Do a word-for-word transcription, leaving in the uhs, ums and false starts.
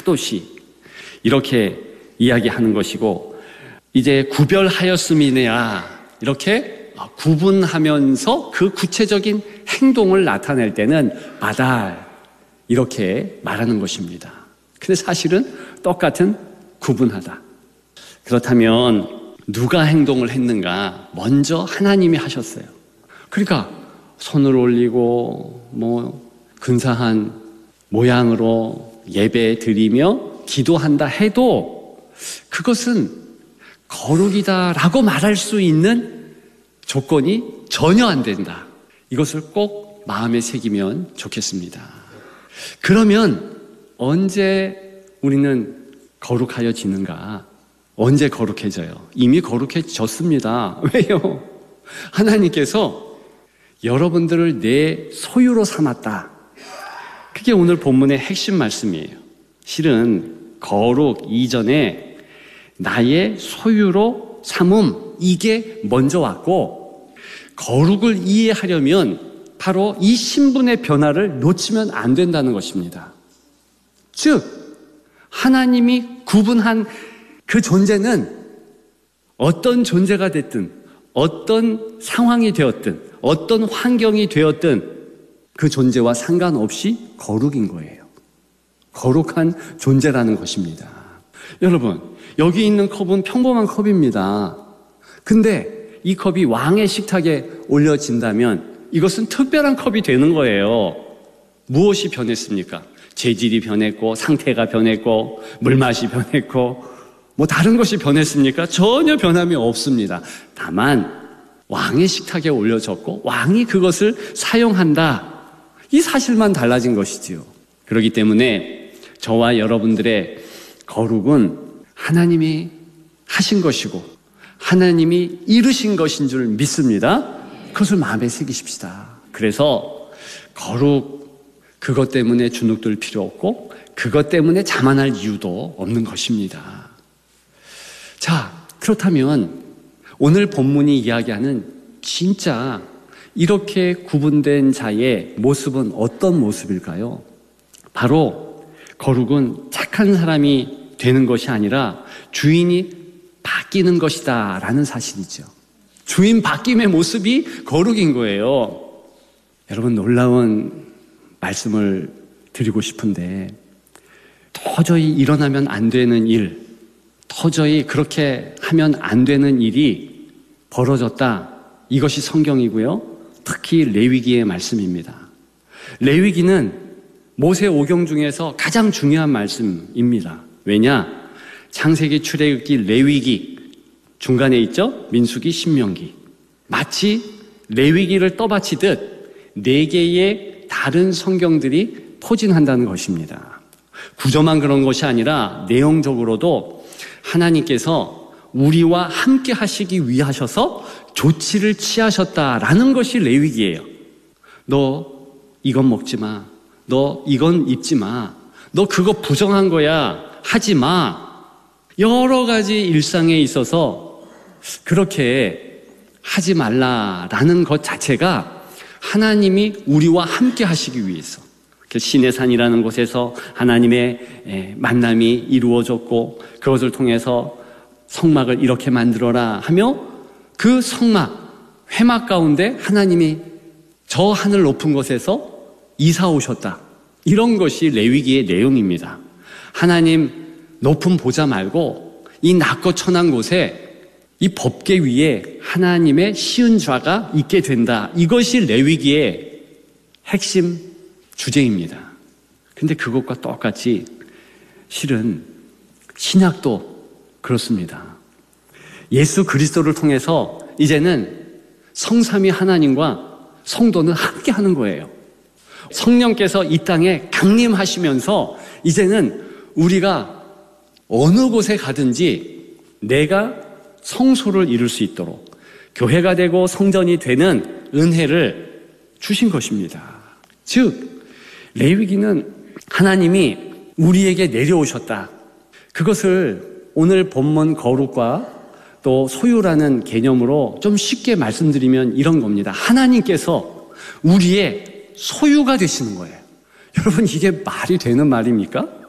카도시 이렇게 이야기하는 것이고, 이제 구별하였음이냐 이렇게 구분하면서 그 구체적인 행동을 나타낼 때는 마달 이렇게 말하는 것입니다. 근데 사실은 똑같은 구분하다. 그렇다면 누가 행동을 했는가? 먼저 하나님이 하셨어요. 그러니까 손을 올리고 뭐 근사한 모양으로 예배 드리며 기도한다 해도 그것은 거룩이다라고 말할 수 있는 조건이 전혀 안 된다. 이것을 꼭 마음에 새기면 좋겠습니다. 그러면 언제 우리는 거룩하여지는가? 언제 거룩해져요? 이미 거룩해졌습니다. 왜요? 하나님께서 여러분들을 내 소유로 삼았다. 그게 오늘 본문의 핵심 말씀이에요. 실은 거룩 이전에 나의 소유로 삼음, 이게 먼저 왔고, 거룩을 이해하려면 바로 이 신분의 변화를 놓치면 안 된다는 것입니다. 즉 하나님이 구분한 그 존재는 어떤 존재가 됐든, 어떤 상황이 되었든, 어떤 환경이 되었든 그 존재와 상관없이 거룩인 거예요. 거룩한 존재라는 것입니다. 여러분, 여기 있는 컵은 평범한 컵입니다. 근데 이 컵이 왕의 식탁에 올려진다면 이것은 특별한 컵이 되는 거예요. 무엇이 변했습니까? 재질이 변했고, 상태가 변했고, 물맛이 변했고, 뭐 다른 것이 변했습니까? 전혀 변함이 없습니다. 다만 왕의 식탁에 올려졌고 왕이 그것을 사용한다, 이 사실만 달라진 것이지요. 그렇기 때문에 저와 여러분들의 거룩은 하나님이 하신 것이고 하나님이 이루신 것인 줄 믿습니다. 그것을 마음에 새기십시다. 그래서 거룩, 그것 때문에 주눅들 필요 없고 그것 때문에 자만할 이유도 없는 것입니다. 자, 그렇다면 오늘 본문이 이야기하는 진짜 이렇게 구분된 자의 모습은 어떤 모습일까요? 바로 거룩은 착한 사람이 되는 것이 아니라 주인이 바뀌는 것이다 라는 사실이죠. 주인 바뀜의 모습이 거룩인 거예요. 여러분, 놀라운 말씀을 드리고 싶은데 도저히 일어나면 안 되는 일, 도저히 그렇게 하면 안 되는 일이 벌어졌다. 이것이 성경이고요. 특히 레위기의 말씀입니다. 레위기는 모세 오경 중에서 가장 중요한 말씀입니다. 왜냐? 창세기, 출애굽기, 레위기 중간에 있죠? 민수기, 신명기. 마치 레위기를 떠받치듯 네 개의 다른 성경들이 포진한다는 것입니다. 구조만 그런 것이 아니라 내용적으로도 하나님께서 우리와 함께 하시기 위하셔서 조치를 취하셨다라는 것이 레위기예요. 너 이건 먹지 마. 너 이건 입지 마. 너 그거 부정한 거야. 하지 마. 여러 가지 일상에 있어서 그렇게 하지 말라라는 것 자체가 하나님이 우리와 함께 하시기 위해서, 시내산이라는 곳에서 하나님의 만남이 이루어졌고 그것을 통해서 성막을 이렇게 만들어라 하며 그 성막, 회막 가운데 하나님이 저 하늘 높은 곳에서 이사 오셨다. 이런 것이 레위기의 내용입니다. 하나님 높은 보좌 말고 이 낮고 천한 곳에 이 법궤 위에 하나님의 시은좌가 있게 된다. 이것이 레위기의 핵심 주제입니다. 근데 그것과 똑같이 실은 신약도 그렇습니다. 예수 그리스도를 통해서 이제는 성삼위 하나님과 성도는 함께 하는 거예요. 성령께서 이 땅에 강림하시면서 이제는 우리가 어느 곳에 가든지 내가 성소를 이룰 수 있도록 교회가 되고 성전이 되는 은혜를 주신 것입니다. 즉 레위기는 하나님이 우리에게 내려오셨다. 그것을 오늘 본문 거룩과 또 소유라는 개념으로 좀 쉽게 말씀드리면 이런 겁니다. 하나님께서 우리의 소유가 되시는 거예요. 여러분, 이게 말이 되는 말입니까?